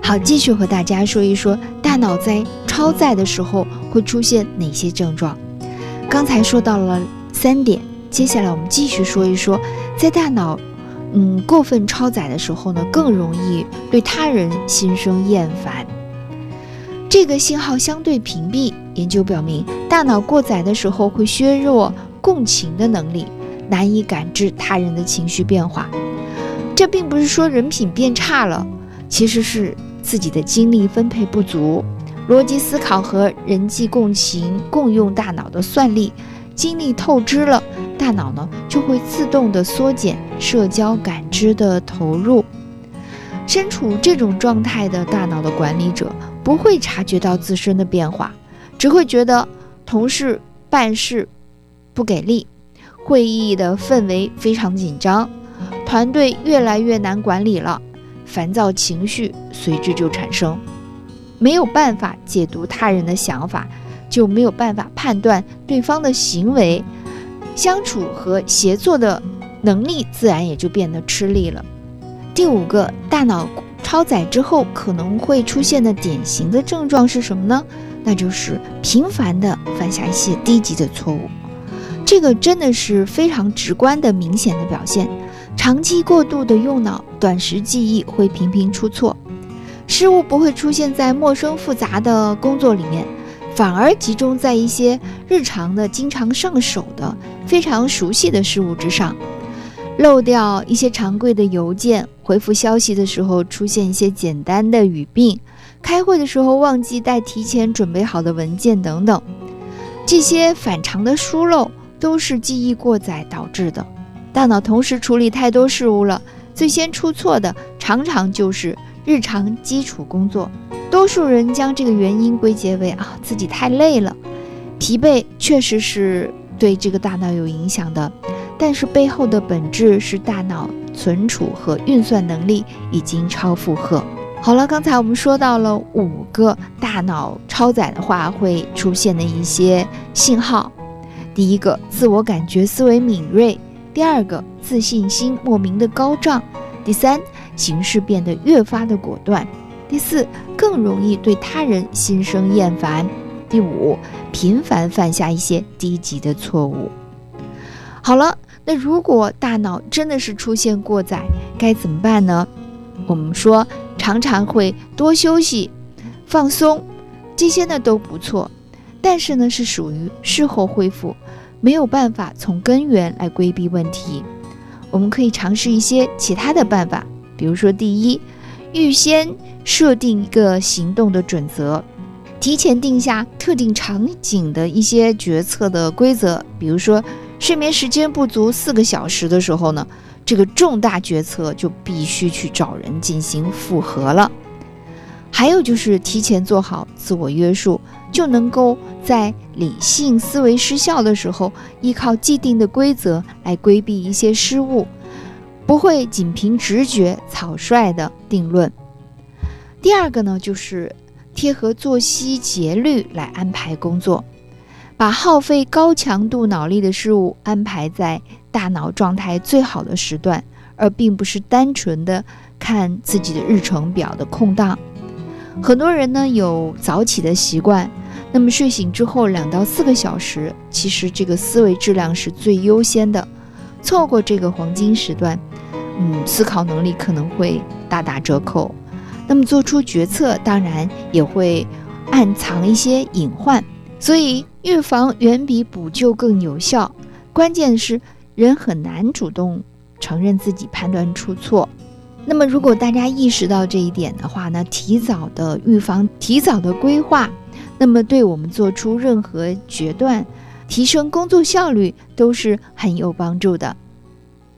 好，继续和大家说一说大脑在超载的时候会出现哪些症状。刚才说到了3点，接下来我们继续说一说，在大脑过分超载的时候呢，更容易对他人心生厌烦。这个信号相对屏蔽，研究表明，大脑过载的时候会削弱共情的能力，难以感知他人的情绪变化。这并不是说人品变差了，其实是自己的精力分配不足，逻辑思考和人际共情共用大脑的算力精力透支了，大脑呢就会自动的缩减社交感知的投入。身处这种状态的大脑的管理者不会察觉到自身的变化，只会觉得同事办事不给力，会议的氛围非常紧张，团队越来越难管理了，烦躁情绪随之就产生。没有办法解读他人的想法，就没有办法判断对方的行为，相处和协作的能力自然也就变得吃力了。第5个，大脑超载之后可能会出现的典型的症状是什么呢？那就是频繁的犯下一些低级的错误。这个真的是非常直观的明显的表现。长期过度的用脑，短时记忆会频频出错，失误不会出现在陌生复杂的工作里面，反而集中在一些日常的经常上手的非常熟悉的事物之上。漏掉一些常规的邮件，回复消息的时候出现一些简单的语病，开会的时候忘记带提前准备好的文件等等，这些反常的疏漏都是记忆过载导致的。大脑同时处理太多事物了，最先出错的常常就是日常基础工作。多数人将这个原因归结为自己太累了。疲惫确实是对这个大脑有影响的，但是背后的本质是大脑存储和运算能力已经超负荷。好了，刚才我们说到了5个大脑超载的话会出现的一些信号。第1个，自我感觉思维敏锐；第2个，自信心莫名的高涨；第3，行事变得越发的果断；第4，更容易对他人心生厌烦；第5，频繁犯下一些低级的错误。好了，那如果大脑真的是出现过载，该怎么办呢？我们说常常会多休息放松，这些呢都不错，但是呢是属于事后恢复，没有办法从根源来规避问题。我们可以尝试一些其他的办法，比如说第1，预先设定一个行动的准则，提前定下特定场景的一些决策的规则。比如说睡眠时间不足4个小时的时候呢，这个重大决策就必须去找人进行复核了。还有就是提前做好自我约束，就能够在理性思维失效的时候，依靠既定的规则来规避一些失误，不会仅凭直觉草率的定论。第2个呢，就是贴合作息节律来安排工作，把耗费高强度脑力的事物安排在大脑状态最好的时段，而并不是单纯的看自己的日程表的空档。很多人呢有早起的习惯，那么睡醒之后2到4个小时，其实这个思维质量是最优先的。错过这个黄金时段，思考能力可能会大打折扣。那么做出决策当然也会暗藏一些隐患，所以预防远比补救更有效。关键是人很难主动承认自己判断出错。那么如果大家意识到这一点的话呢，提早的预防，提早的规划，那么对我们做出任何决断，提升工作效率都是很有帮助的。